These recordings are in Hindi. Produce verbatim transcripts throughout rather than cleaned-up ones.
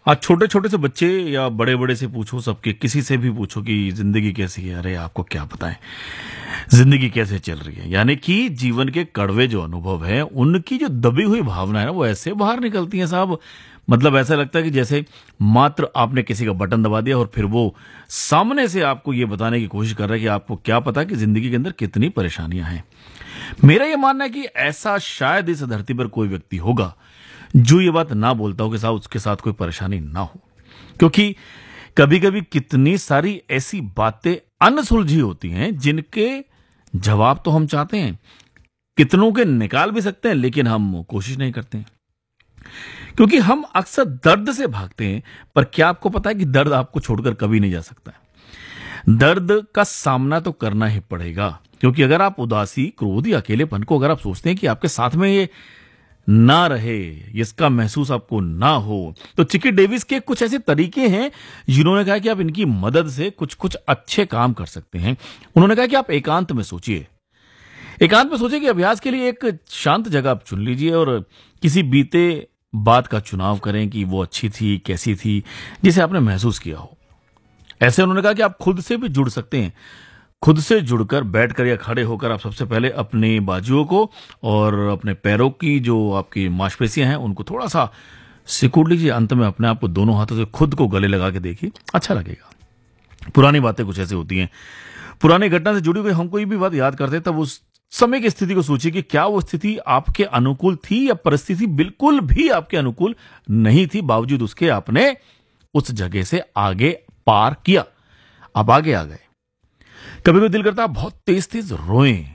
आज छोटे छोटे से बच्चे या बड़े बड़े से पूछो, सबके किसी से भी पूछो कि जिंदगी कैसी है, अरे आपको क्या पता है जिंदगी कैसे चल रही है। यानी कि जीवन के कड़वे जो अनुभव है, उनकी जो दबी हुई भावना है ना, वो ऐसे बाहर निकलती है साहब। मतलब ऐसा लगता है कि जैसे मात्र आपने किसी का बटन दबा दिया और फिर वो सामने से आपको ये बताने की कोशिश कर रहा है कि आपको क्या पता कि जिंदगी के अंदर कितनी परेशानियां हैं। मेरा ये मानना है कि ऐसा शायद इस धरती पर कोई व्यक्ति होगा जो ये बात ना बोलता हो कि साहब उसके साथ कोई परेशानी ना हो। क्योंकि कभी कभी कितनी सारी ऐसी बातें अनसुलझी होती हैं जिनके जवाब तो हम चाहते हैं, कितनों के निकाल भी सकते हैं, लेकिन हम कोशिश नहीं करते हैं क्योंकि हम अक्सर दर्द से भागते हैं। पर क्या आपको पता है कि दर्द आपको छोड़कर कभी नहीं जा सकता है। दर्द का सामना तो करना ही पड़ेगा, क्योंकि अगर आप उदासी, क्रोध या अकेलेपन को अगर आप सोचते हैं कि आपके साथ में ये ना रहे, इसका महसूस आपको ना हो, तो चिकी डेविस के कुछ ऐसे तरीके हैं जिन्होंने कहा कि आप इनकी मदद से कुछ कुछ अच्छे काम कर सकते हैं। उन्होंने कहा कि आप एकांत में सोचिए, एकांत में सोचिए कि अभ्यास के लिए एक शांत जगह आप चुन लीजिए और किसी बीते बात का चुनाव करें कि वो अच्छी थी, कैसी थी, जिसे आपने महसूस किया हो। ऐसे उन्होंने कहा कि आप खुद से भी जुड़ सकते हैं। खुद से जुड़कर, बैठकर या खड़े होकर आप सबसे पहले अपने बाजुओं को और अपने पैरों की जो आपकी मांसपेशियां हैं उनको थोड़ा सा सिकुड़ लीजिए। अंत में अपने आप को दोनों हाथों से खुद को गले लगा के देखिए, अच्छा लगेगा। पुरानी बातें कुछ ऐसी होती हैं, पुरानी घटना से जुड़ी हुई हम कोई भी बात याद करते हैं, तब उस समय की स्थिति को सोचिए कि क्या वो स्थिति आपके अनुकूल थी या परिस्थिति बिल्कुल भी आपके अनुकूल नहीं थी, बावजूद उसके आपने उस जगह से आगे पार किया, आप आगे आ गए। कभी कभी दिल करता है आप बहुत तेज तेज रोएं,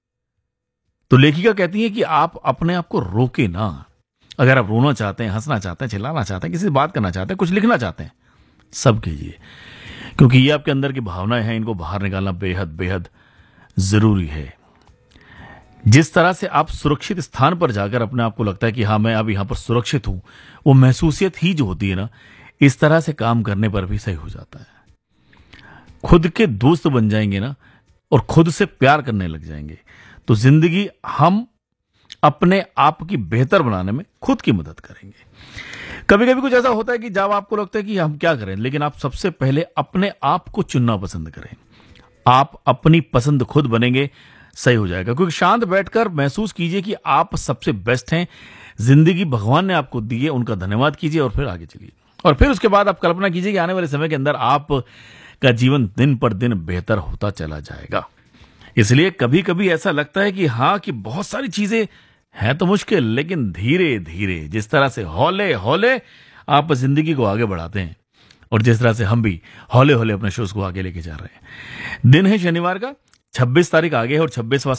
तो लेखिका कहती है कि आप अपने आप को रोके ना। अगर आप रोना चाहते हैं, हंसना चाहते हैं, चिल्लाना चाहते हैं, किसी से बात करना चाहते हैं, कुछ लिखना चाहते हैं, सब कीजिए, क्योंकि ये आपके अंदर की भावनाएं हैं, इनको बाहर निकालना बेहद बेहद जरूरी है। जिस तरह से आप सुरक्षित स्थान पर जाकर अपने आप को लगता है कि हाँ मैं अब यहां पर सुरक्षित हूं, वो महसूसियत ही जो होती है ना, इस तरह से काम करने पर भी सही हो जाता है। खुद के दोस्त बन जाएंगे ना और खुद से प्यार करने लग जाएंगे, तो जिंदगी हम अपने आप की बेहतर बनाने में खुद की मदद करेंगे। कभी कभी कुछ ऐसा होता है कि जब आपको लगता है कि हम क्या करें, लेकिन आप सबसे पहले अपने आप को चुनना पसंद करें। आप अपनी पसंद खुद बनेंगे, सही हो जाएगा। क्योंकि शांत बैठकर महसूस कीजिए कि आप सबसे बेस्ट हैं, जिंदगी भगवान ने आपको दी है, उनका धन्यवाद कीजिए और फिर आगे चलिए। और फिर उसके बाद आप कल्पना कीजिए कि आने वाले समय के अंदर आप का जीवन दिन पर दिन बेहतर होता चला जाएगा। इसलिए कभी कभी ऐसा लगता है कि हाँ, कि बहुत सारी चीजें हैं तो मुश्किल, लेकिन धीरे धीरे जिस तरह से हौले हौले आप जिंदगी को आगे बढ़ाते हैं, और जिस तरह से हम भी हौले हौले अपने शोज को आगे लेके जा रहे हैं। दिन है शनिवार का, छब्बीस तारीख आगे है और छब्बीसवां